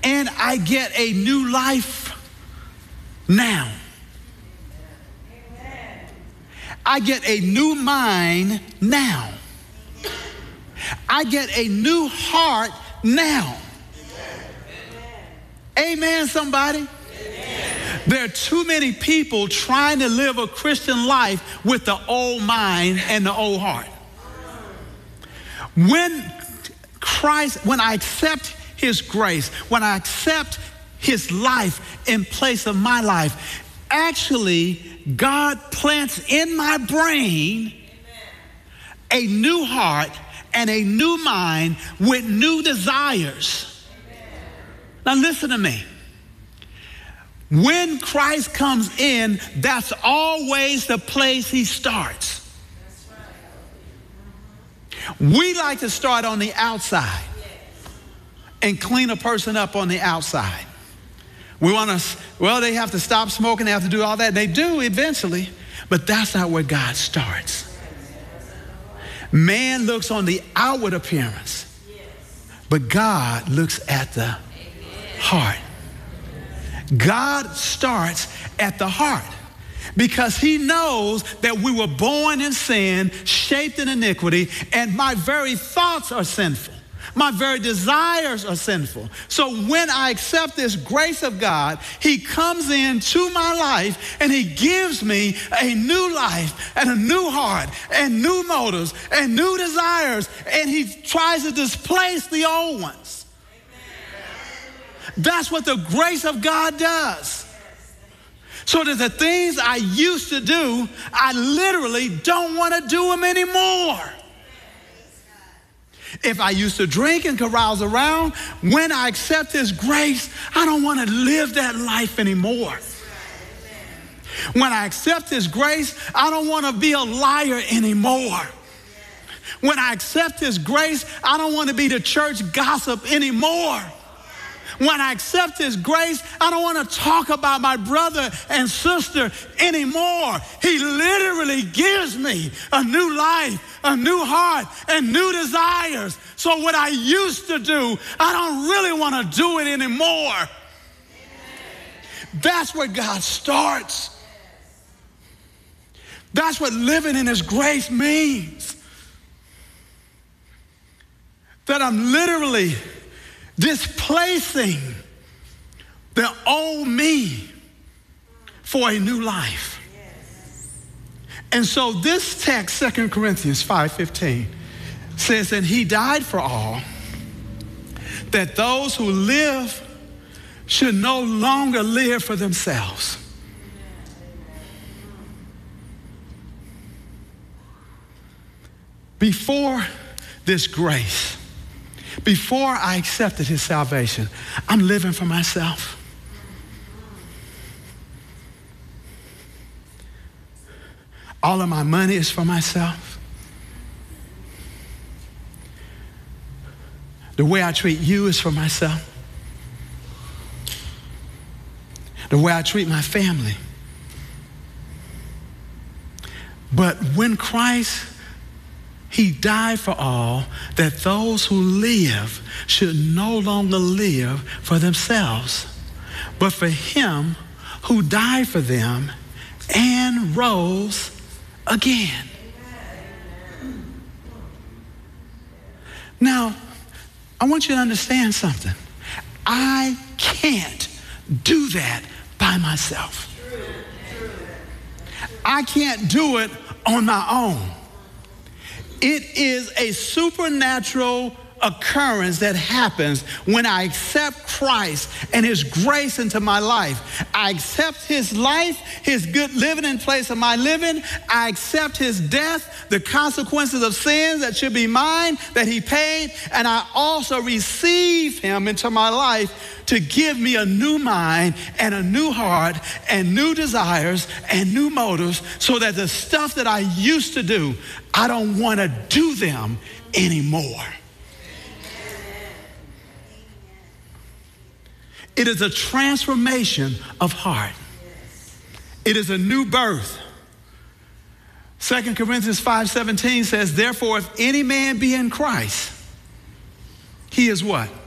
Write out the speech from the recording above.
and I get a new life now. I get a new mind now. I get a new heart now. Amen, somebody? There are too many people trying to live a Christian life with the old mind and the old heart. When I accept his grace, when I accept his life in place of my life, actually, God plants in my brain a new heart and a new mind with new desires. Now listen to me. When Christ comes in, that's always the place he starts. We like to start on the outside and clean a person up on the outside. We want to, well, they have to stop smoking, they have to do all that. They do eventually, but that's not where God starts. Man looks on the outward appearance, but God looks at the heart. God starts at the heart because he knows that we were born in sin, shaped in iniquity, and my very thoughts are sinful. My very desires are sinful. So when I accept this grace of God, he comes into my life and he gives me a new life and a new heart and new motives and new desires, and he tries to displace the old ones. That's what the grace of God does. So that the things I used to do, I literally don't want to do them anymore. If I used to drink and carouse around, when I accept his grace, I don't want to live that life anymore. When I accept his grace, I don't want to be a liar anymore. When I accept his grace, I don't want to be the church gossip anymore. When I accept his grace, I don't want to talk about my brother and sister anymore. He literally gives me a new life, a new heart, and new desires. So what I used to do, I don't really want to do it anymore. That's where God starts. That's what living in his grace means. That I'm literally displacing the old me for a new life. And so this text, 2 Corinthians 5:15, says that he died for all, that those who live should no longer live for themselves. Before this grace, before I accepted his salvation, I'm living for myself. All of my money is for myself. The way I treat you is for myself. The way I treat my family. But when Christ, he died for all, that those who live should no longer live for themselves, but for him who died for them and rose again. Now, I want you to understand something. I can't do that by myself. I can't do it on my own. It is a supernatural occurrence that happens when I accept Christ and his grace into my life. I accept his life, his good living in place of my living. I accept his death, the consequences of sins that should be mine, that he paid. And I also receive him into my life to give me a new mind and a new heart and new desires and new motives, so that the stuff that I used to do, I don't want to do them anymore. It is a transformation of heart. It is a new birth. 2 Corinthians 5:17 says, therefore, if any man be in Christ, he is what?